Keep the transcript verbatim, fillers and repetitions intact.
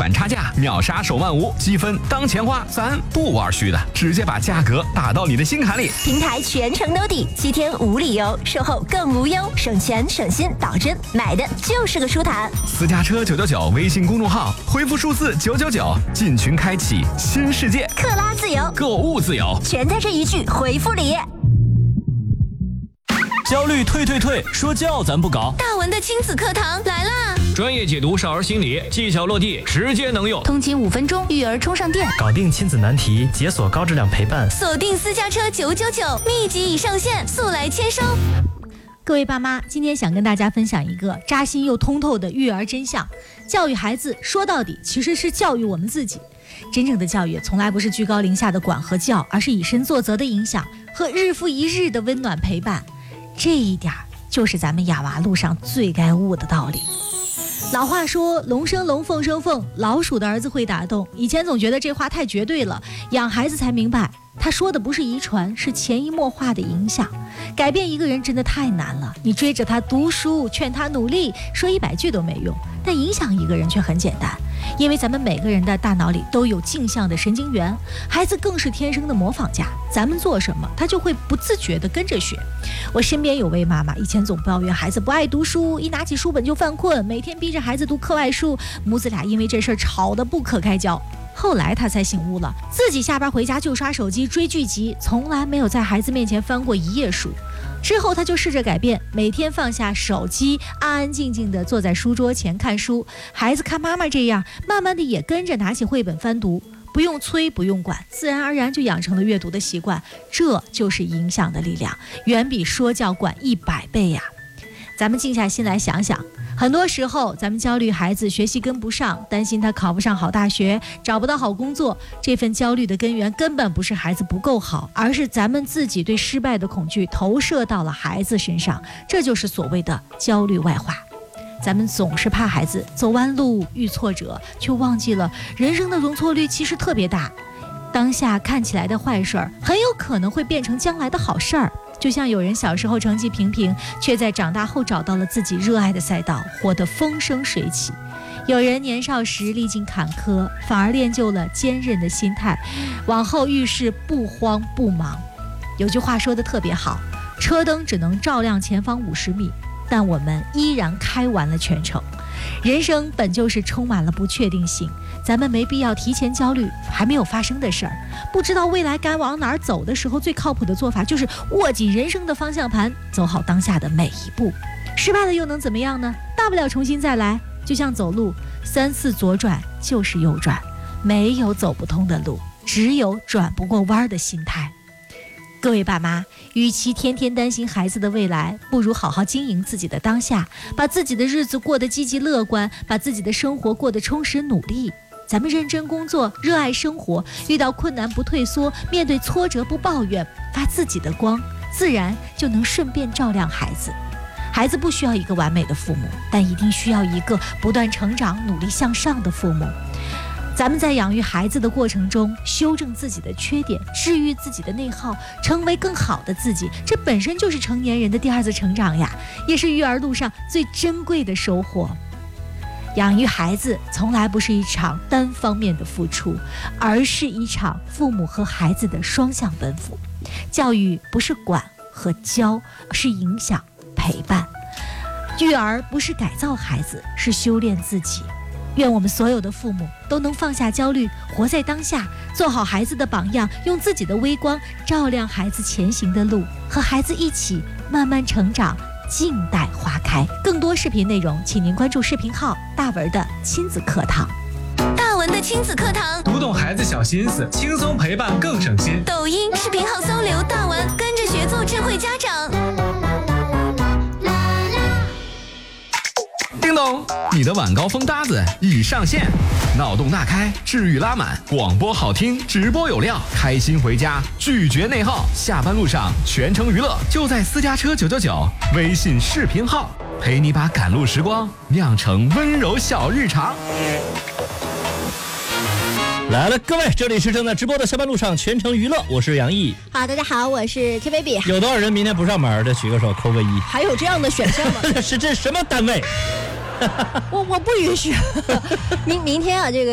反差价，秒杀手慢无，积分当钱花，咱不玩虚的，直接把价格打到你的心坎里。 平台全程 no 底，七天无理由，售后更无忧，省钱省心，保真，买的就是个舒坦。 私家车九九九微信公众号，回复数字九九九，进群开启新世界， 克拉自由， 购物自由， 全在这一句回复里。 焦虑退退退，说教咱不搞。 大文的亲子课堂来啦！ 专业解读少儿心理，技巧落地，直接能用。 通勤五分钟，育儿充上电， 搞定亲子难题，解锁高质量陪伴。 锁定私家车九九九，秘籍已上线，速来签收。 各位爸妈，今天想跟大家分享一个扎心又通透的育儿真相：教育孩子说到底其实是教育我们自己。真正的教育从来不是居高临下的管和教，而是以身作则的影响和日复一日的温暖陪伴。这一点就是咱们养娃路上最该悟的道理。老话说龙生龙，凤生凤，老鼠的儿子会打洞。以前总觉得这话太绝对了，养孩子才明白他说的不是遗传，是潜移默化的影响。改变一个人真的太难了，你追着他读书，劝他努力，说一百句都没用，但影响一个人却很简单。因为咱们每个人的大脑里都有镜像的神经元，孩子更是天生的模仿家，咱们做什么他就会不自觉地跟着学。我身边有位妈妈，以前总抱怨孩子不爱读书，一拿起书本就犯困，每天逼着孩子读课外书，母子俩因为这事儿吵得不可开交。后来他才醒悟了，自己下班回家就刷手机追剧集，从来没有在孩子面前翻过一页书。之后他就试着改变，每天放下手机，安安静静地坐在书桌前看书。孩子看妈妈这样，慢慢的也跟着拿起绘本翻读，不用催不用管，自然而然就养成了阅读的习惯。这就是影响的力量，远比说教管一百倍呀。咱们静下心来想想，很多时候咱们焦虑孩子学习跟不上，担心他考不上好大学，找不到好工作，这份焦虑的根源根本不是孩子不够好，而是咱们自己对失败的恐惧投射到了孩子身上，这就是所谓的焦虑外化。咱们总是怕孩子走弯路遇挫折，却忘记了人生的容错率其实特别大，当下看起来的坏事儿很有可能会变成将来的好事儿。就像有人小时候成绩平平，却在长大后找到了自己热爱的赛道，活得风生水起；有人年少时历经坎坷，反而练就了坚韧的心态，往后遇事不慌不忙。有句话说得特别好，车灯只能照亮前方五十米，但我们依然开完了全程。人生本就是充满了不确定性，咱们没必要提前焦虑还没有发生的事儿。不知道未来该往哪儿走的时候，最靠谱的做法就是握紧人生的方向盘，走好当下的每一步。失败了又能怎么样呢？大不了重新再来。就像走路，三次左转就是右转，没有走不通的路，只有转不过弯的心态。各位爸妈，与其天天担心孩子的未来，不如好好经营自己的当下，把自己的日子过得积极乐观，把自己的生活过得充实努力。咱们认真工作，热爱生活，遇到困难不退缩，面对挫折不抱怨，发自己的光，自然就能顺便照亮孩子。孩子不需要一个完美的父母，但一定需要一个不断成长、努力向上的父母。咱们在养育孩子的过程中，修正自己的缺点，治愈自己的内耗，成为更好的自己，这本身就是成年人的第二次成长呀，也是育儿路上最珍贵的收获。养育孩子从来不是一场单方面的付出，而是一场父母和孩子的双向奔赴。教育不是管和教，而是影响、陪伴。育儿不是改造孩子，是修炼自己。愿我们所有的父母都能放下焦虑，活在当下，做好孩子的榜样，用自己的微光照亮孩子前行的路，和孩子一起慢慢成长，静待花开。更多视频内容，请您关注视频号大文的亲子课堂。 大文的亲子课堂， 读懂孩子小心思，轻松陪伴更省心。 抖音视频号搜刘大文，跟着学做智慧家长。 叮咚，你的晚高峰搭子已上线，脑洞大开，治愈拉满，广播好听，直播有料，开心回家，拒绝内耗，下班路上全程娱乐，就在私家车九九九微信视频号，陪你把赶路时光酿成温柔小日常。 来了，各位，这里是正在直播的下班路上全程娱乐，我是杨毅。 好，大家好，我是 T baby。 有多少人明天不上班的？举个手，扣个一。 还有这样的选项吗？ 是这什么单位？ 我我不允许。明明天啊，这个。